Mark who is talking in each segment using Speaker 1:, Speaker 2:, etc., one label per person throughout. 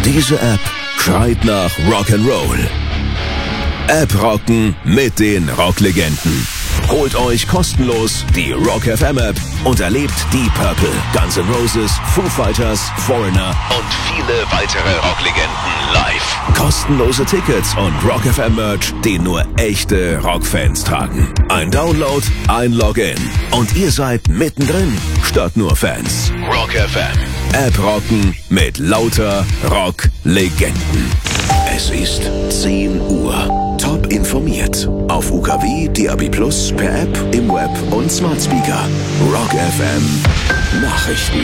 Speaker 1: Diese App schreit nach Rock'n'Roll. App rocken mit den Rocklegenden. Holt euch kostenlos die Rock FM App und erlebt Deep Purple, Guns N' Roses, Foo Fighters, Foreigner und viele weitere Rocklegenden live. Kostenlose Tickets und Rock FM Merch, den nur echte Rockfans tragen. Ein Download, ein Login und ihr seid mittendrin statt nur Fans. Rock FM. App rocken mit lauter Rocklegenden. Es ist 10 Uhr. Top informiert. Auf UKW, DAB+, per App, im Web und Smart Speaker. Rock FM Nachrichten.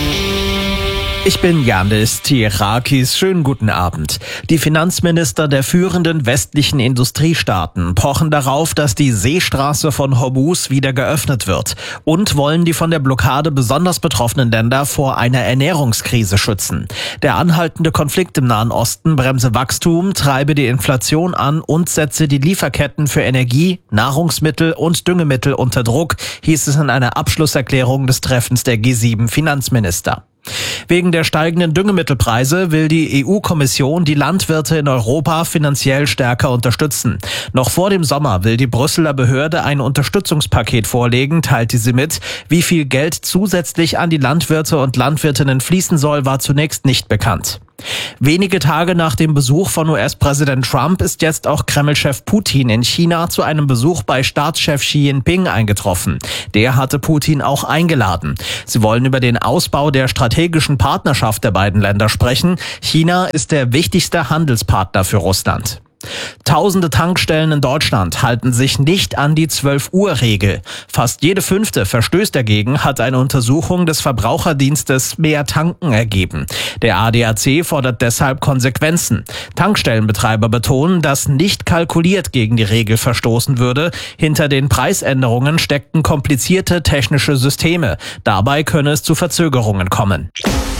Speaker 2: Ich bin Yannis Tirakis. Schönen guten Abend. Die Finanzminister der führenden westlichen Industriestaaten pochen darauf, dass die Seestraße von Hormuz wieder geöffnet wird und wollen die von der Blockade besonders betroffenen Länder vor einer Ernährungskrise schützen. Der anhaltende Konflikt im Nahen Osten bremse Wachstum, treibe die Inflation an und setze die Lieferketten für Energie, Nahrungsmittel und Düngemittel unter Druck, hieß es in einer Abschlusserklärung des Treffens der G7-Finanzminister. Wegen der steigenden Düngemittelpreise will die EU-Kommission die Landwirte in Europa finanziell stärker unterstützen. Noch vor dem Sommer will die Brüsseler Behörde ein Unterstützungspaket vorlegen, teilte sie mit. Wie viel Geld zusätzlich an die Landwirte und Landwirtinnen fließen soll, war zunächst nicht bekannt. Wenige Tage nach dem Besuch von US-Präsident Trump ist jetzt auch Kreml-Chef Putin in China zu einem Besuch bei Staatschef Xi Jinping eingetroffen. Der hatte Putin auch eingeladen. Sie wollen über den Ausbau der strategischen Partnerschaft der beiden Länder sprechen. China ist der wichtigste Handelspartner für Russland. Tausende Tankstellen in Deutschland halten sich nicht an die 12-Uhr-Regel. Fast jede 5. verstößt dagegen, hat eine Untersuchung des Verbraucherdienstes Mehr Tanken ergeben. Der ADAC fordert deshalb Konsequenzen. Tankstellenbetreiber betonen, dass nicht kalkuliert gegen die Regel verstoßen würde. Hinter den Preisänderungen steckten komplizierte technische Systeme. Dabei könne es zu Verzögerungen kommen.